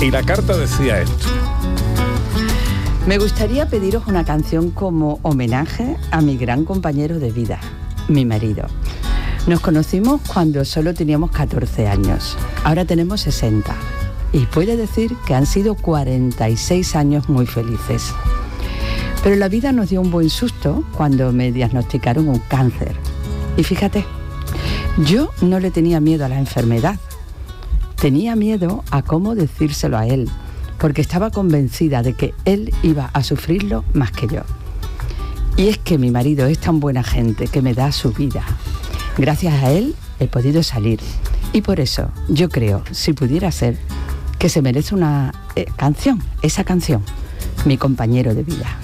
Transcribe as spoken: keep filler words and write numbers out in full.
Y la carta decía esto. Me gustaría pediros una canción como homenaje a mi gran compañero de vida, mi marido. Nos conocimos cuando solo teníamos catorce años, ahora tenemos sesenta. Y puede decir que han sido cuarenta y seis años muy felices. Pero la vida nos dio un buen susto cuando me diagnosticaron un cáncer. Y fíjate, yo no le tenía miedo a la enfermedad. Tenía miedo a cómo decírselo a él, porque estaba convencida de que él iba a sufrirlo más que yo. Y es que mi marido es tan buena gente que me da su vida. Gracias a él he podido salir. Y por eso yo creo, si pudiera ser, que se merece una eh, canción, esa canción, Mi compañero de vida.